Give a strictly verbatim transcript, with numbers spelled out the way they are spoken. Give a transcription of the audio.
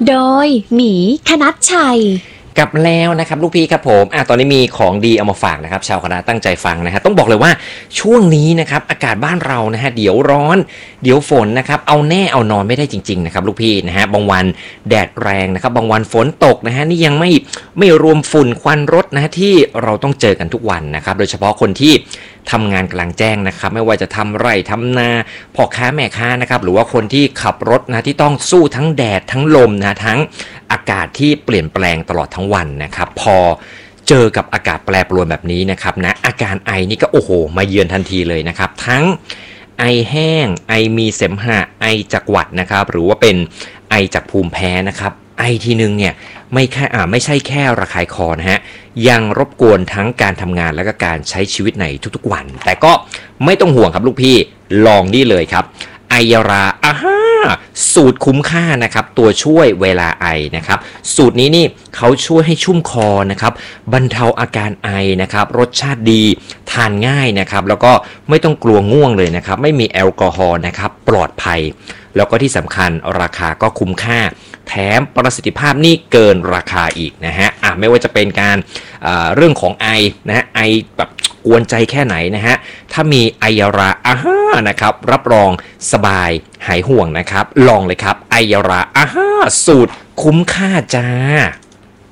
โดยหมีคณัชชัยกลับแล้วนะครับลูกพี่ครับผมอ่ะตอนนี้มีของดีเอามาฝากนะครับชาวคณะตั้งใจฟังนะฮะต้องบอกเลยว่าช่วงนี้นะครับอากาศบ้านเรานะฮะเดี๋ยวร้อนเดี๋ยวฝนนะครับเอาแน่เอานอนไม่ได้จริงๆนะครับลูกพี่นะฮะบางวันแดดแรงนะครับบางวันฝนตกนะฮะนี่ยังไม่ไม่รวมฝุ่นควันรถนะฮะที่เราต้องเจอกันทุกวันนะครับโดยเฉพาะคนที่ทำงานกลางแจ้งนะครับไม่ว่าจะทำไร่ทำนาพ่อค้าแม่ค้านะครับหรือว่าคนที่ขับรถนะที่ต้องสู้ทั้งแดดทั้งลมนะทั้งอากาศที่เปลี่ยนแปลงตลอดทั้งวันนะครับพอเจอกับอากาศแปรปรวนแบบนี้นะครับนะอาการไอนี่ก็โอ้โหมาเยือนทันทีเลยนะครับทั้งไอแห้งไอมีเสมหะไอจากหวัดนะครับหรือว่าเป็นไอจากภูมิแพ้นะครับไอทีนึงเนี่ยไม่แค่อ่าไม่ใช่แค่ระคายคอนะฮะยังรบกวนทั้งการทำงานและก็การใช้ชีวิตในทุกๆวันแต่ก็ไม่ต้องห่วงครับลูกพี่ลองนี่เลยครับไอยาราอ่าฮะสูตรคุ้มค่านะครับตัวช่วยเวลาไอนะครับสูตรนี้นี่เขาช่วยให้ชุ่มคอนะครับบรรเทาอาการไอนะครับรสชาติดีทานง่ายนะครับแล้วก็ไม่ต้องกลัวง่วงเลยนะครับไม่มีแอลกอฮอล์นะครับปลอดภัยแล้วก็ที่สำคัญราคาก็คุ้มค่าแถมประสิทธิภาพนี่เกินราคาอีกนะฮะอ่ะไม่ว่าจะเป็นการเรื่องของไอนะฮะไอแบบกวนใจแค่ไหนนะฮะถ้ามีไอยาราอาฮานะครับรับรองสบายหายห่วงนะครับลองเลยครับไอยาราอาฮาสูตรคุ้มค่าจ้า